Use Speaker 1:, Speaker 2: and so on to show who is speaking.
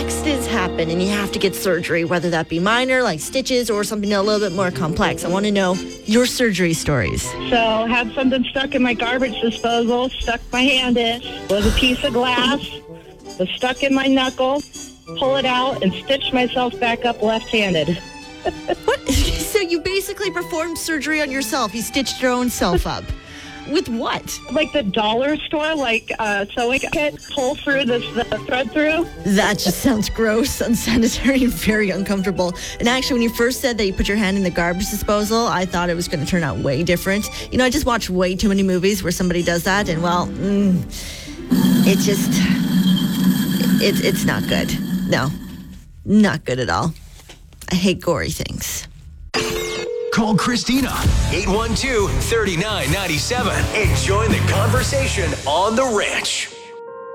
Speaker 1: accidents happen and you have to get surgery, whether that be minor, like stitches, or something a little bit more complex. I want to know your surgery stories.
Speaker 2: So had something stuck in my garbage disposal, stuck my hand in, was a piece of glass, was stuck in my knuckle, pull it out, and stitch myself back up left-handed.
Speaker 1: What? So you basically performed surgery on yourself. You stitched your own self up. With what?
Speaker 2: Like the dollar store, like sewing kit, pull through the thread through.
Speaker 1: That just sounds gross, unsanitary, and very uncomfortable. And actually, when you first said that you put your hand in the garbage disposal, I thought it was going to turn out way different. You know, I just watch way too many movies where somebody does that, and well, it's not good. No, not good at all. I hate gory things.
Speaker 3: Call Christina, 812-3997, and join the conversation on The Ranch.